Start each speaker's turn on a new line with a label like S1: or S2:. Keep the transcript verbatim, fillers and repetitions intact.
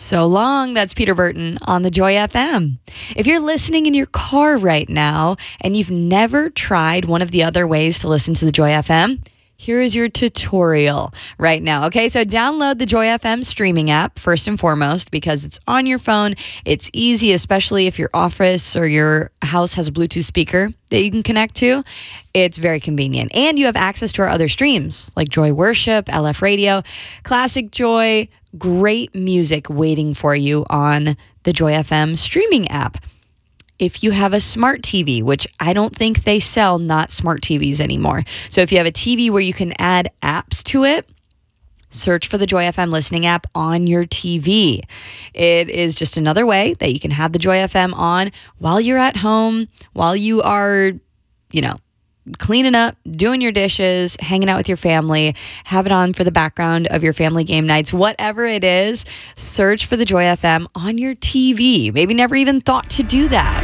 S1: So long. That's Peter Burton on the Joy F M. If you're listening in your car right now and you've never tried one of the other ways to listen to the Joy F M, here is your tutorial right now. Okay, so download the Joy F M streaming app first and foremost because it's on your phone. It's easy, especially if your office or your house has a Bluetooth speaker that you can connect to. It's very convenient. And you have access to our other streams like Joy Worship, L F Radio, Classic Joy, great music waiting for you on the Joy F M streaming app. If you have a smart T V, which I don't think they sell not smart T Vs anymore. So if you have a T V where you can add apps to it, search for the Joy F M listening app on your T V. It is just another way that you can have the Joy F M on while you're at home, while you are, you know, cleaning up, doing your dishes, hanging out with your family, have it on for the background of your family game nights, whatever it is, search for the Joy F M on your T V. Maybe never even thought to do that.